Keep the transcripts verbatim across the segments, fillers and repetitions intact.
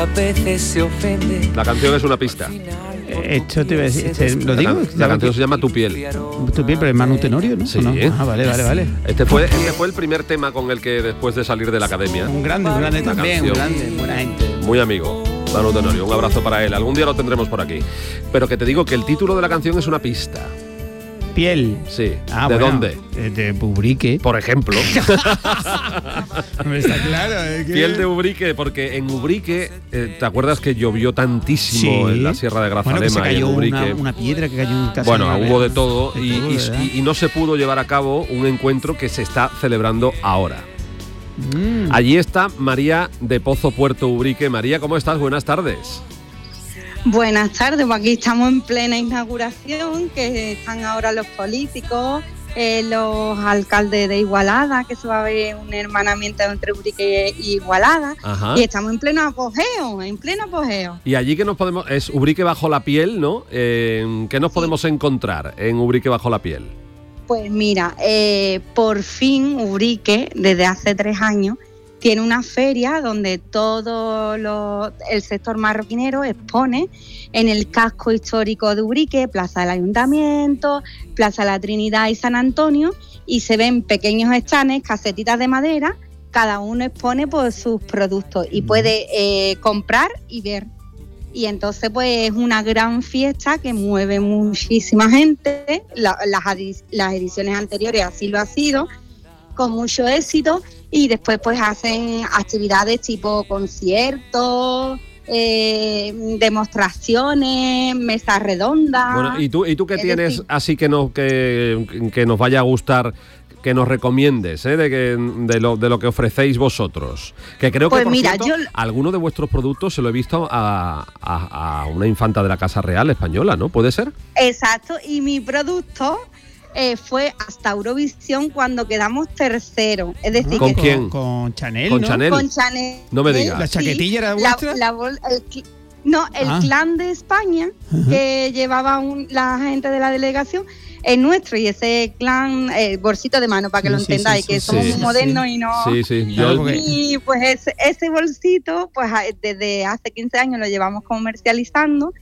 A veces se ofende. La canción es una pista. Esto te iba a decir, este, ¿lo digo? La, la canción se llama Tu piel. Tu piel, pero es Manu Tenorio, ¿no? Sí. ¿No? Ah, vale, vale, vale. Este fue, este fue el primer tema con el que después de salir de la academia. Un grande, un grande Una también, un canción. grande, buena gente. Muy amigo, Manu Tenorio, un abrazo para él. Algún día lo tendremos por aquí. Pero que te digo que el título de la canción es una pista. Piel. Sí. Ah, ¿De bueno, dónde? De, de Ubrique. Por ejemplo. No está claro. ¿eh? Que... Piel de Ubrique, porque en Ubrique, eh, ¿te acuerdas que llovió tantísimo Sí. en la Sierra de Grazalema? Bueno, que se cayó y en Ubrique? una, una piedra que cayó en casa. Bueno, de hubo de todo, de y, todo, y- ¿verdad? y- y no se pudo llevar a cabo un encuentro que se está celebrando ahora. Mm. Allí está María de Pozo Puerto Ubrique. María, ¿cómo estás? Buenas tardes. Buenas tardes, pues aquí estamos en plena inauguración, que están ahora los políticos, eh, los alcaldes de Igualada, que se va a ver un hermanamiento entre Ubrique y Igualada, Ajá. y estamos en pleno apogeo, en pleno apogeo. Y allí que nos podemos, es Ubrique bajo la piel, ¿no? Eh, ¿Qué nos podemos encontrar en Ubrique bajo la piel? Pues mira, eh, por fin Ubrique, desde hace tres años, tiene una feria donde todo lo, el sector marroquinero expone en el casco histórico de Ubrique, Plaza del Ayuntamiento, Plaza de la Trinidad y San Antonio, y se ven pequeños stands, casetitas de madera, cada uno expone pues, sus productos y puede eh, comprar y ver. Y entonces pues es una gran fiesta que mueve muchísima gente, la, las, adi- las ediciones anteriores así lo ha sido, con mucho éxito, y después pues hacen actividades tipo conciertos, eh, demostraciones, mesas redondas. Bueno, ¿y tú, y tú qué Es tienes decir- así que nos, que, que nos vaya a gustar, que nos recomiendes, ¿eh? de, que, de, lo, de lo que ofrecéis vosotros? Que creo Pues que, por mira, cierto, yo- alguno de vuestros productos se lo he visto a, a, a una infanta de la Casa Real española, ¿no? ¿Puede ser? Exacto, y mi producto eh, fue hasta Eurovisión cuando quedamos tercero. Es decir, ¿Con que quién? Con Chanel, Con ¿no? Chanel. con Chanel. No me digas. ¿La chaquetilla era la- vuestra? la bol- el cl- no, el Ah. clan de España, Ajá. que llevaba un- la gente de la delegación, es nuestro, y ese clan, eh, bolsito de mano, para que Sí, lo sí, entendáis, sí, que sí, somos sí, muy sí. modernos y no... Sí, sí. Claro, Yo, porque- Y pues ese, ese bolsito, pues a- desde hace quince años lo llevamos comercializando,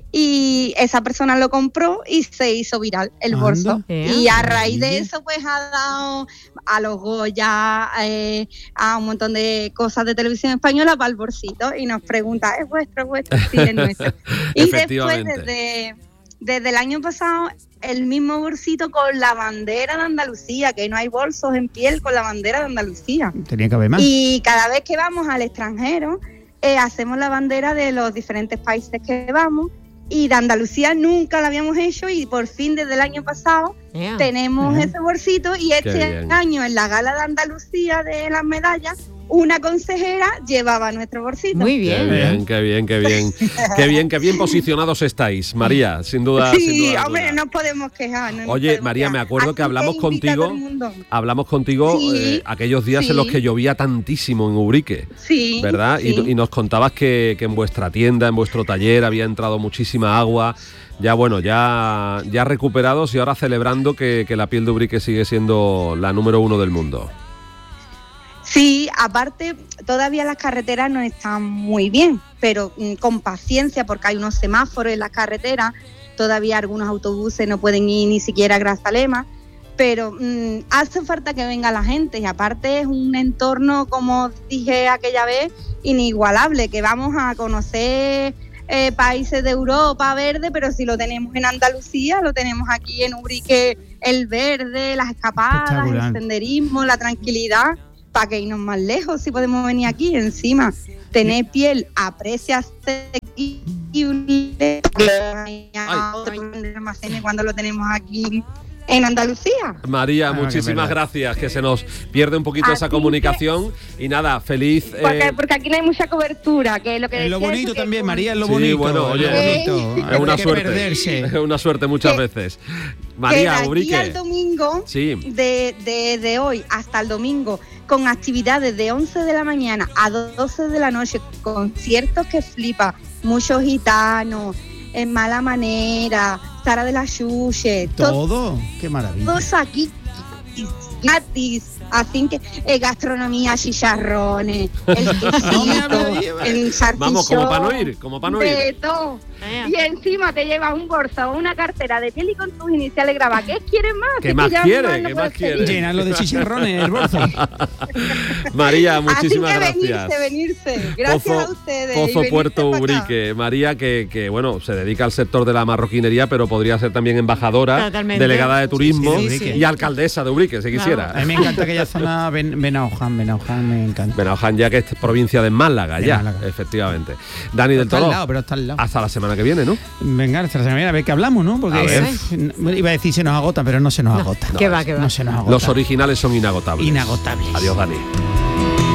y esa persona lo compró y se hizo viral el Anda. bolso. Eh, Y a raíz de maravilla. eso, pues ha dado a los Goya, eh, a un montón de cosas de televisión española para el bolsito, y nos pregunta, ¿es vuestro, es vuestro? Sí, es nuestro. Y después, Efectivamente. desde, desde el año pasado, el mismo bolsito con la bandera de Andalucía, que no hay bolsos en piel con la bandera de Andalucía. Tenía que haber más. Y cada vez que vamos al extranjero, eh, hacemos la bandera de los diferentes países que vamos, y de Andalucía nunca la habíamos hecho, y por fin desde el año pasado Ea. tenemos Ajá. ese bolsito, y este bien. año en la gala de Andalucía de las medallas, una consejera llevaba nuestro bolsito. Muy Qué bien. bien, qué bien, qué bien. Qué bien, qué bien posicionados estáis, María, sin duda. sin Sí, duda hombre, alguna. no podemos quejar. no nos Oye, podemos María, quejar. me acuerdo Así que hablamos invita a todo contigo, el mundo. hablamos contigo Sí, eh, aquellos días sí. en los que llovía tantísimo en Ubrique, Sí, ¿verdad? Y, sí. y nos contabas que, que en vuestra tienda, en vuestro taller, había entrado muchísima agua. Ya, bueno, ya, ya recuperados y ahora celebrando que, que la piel de Ubrique sigue siendo la número uno del mundo. Sí, aparte, todavía las carreteras no están muy bien, pero mm, con paciencia, porque hay unos semáforos en las carreteras, todavía algunos autobuses no pueden ir ni siquiera a Grazalema, pero mm, hace falta que venga la gente, y aparte es un entorno, como dije aquella vez, inigualable, que vamos a conocer eh, países de Europa verde, pero si lo tenemos en Andalucía, lo tenemos aquí en Ubrique, el verde, las escapadas, el Espectacular. senderismo, la tranquilidad. ¿Para que irnos más lejos si podemos venir aquí? Encima, tener piel a precios asequibles, almacenes cuando lo tenemos aquí en Andalucía. María, Ah, que es muchísimas verdad. gracias, que se nos pierde un poquito esa Así comunicación. Y nada, feliz... eh, Porque, porque aquí no hay mucha cobertura, que es lo que Es lo decía, bonito que también, con- María, es lo Sí, bonito. bueno, oye, es lo bonito. es Hay una que suerte. perderse. Es una suerte muchas Que- veces. que María, de aquí Ubrique. al domingo, Sí. de, de, de hoy hasta el domingo, con actividades de once de la mañana a doce de la noche, conciertos que flipa, muchos gitanos, En Mala Manera, Sara de la Xuxe, to- Todo. Qué maravilla. todos aquí gratis. Así que eh, gastronomía, chicharrones, el quesito, el salchichón. Vamos, como para no ir, como para no ir. De todo. Y encima te llevas un bolso o una cartera de piel y con tus iniciales grabadas. ¿Qué quieres más? ¿Qué Es más que ya quiere? no ¿Qué lo más puedes quiere? pedir. Llenarlo de chicharrones el bolso. María, muchísimas Así que gracias. venirse, venirse. Gracias Pozo, a ustedes. y Pozo venirse Puerto pa' acá. Ubrique. María, que, que bueno, se dedica al sector de la marroquinería, pero podría ser también embajadora, Totalmente. delegada de turismo Sí, sí, sí. y alcaldesa de Ubrique, si quisiera. A mí me encanta aquella zona Ben- Benaoján, Benaoján me encanta. Benaján, ya que es provincia de Málaga, De ya, Málaga. efectivamente. Dani del Está al Toro, lado, pero está al lado. hasta la semana que viene, ¿no? Venga, hasta la semana que viene, a ver qué hablamos, ¿no? Porque A ver. eh, iba a decir se nos agota, pero no se nos agota. Que va, que va. No se nos agota. Los originales son inagotables. Inagotables. Adiós, Dani.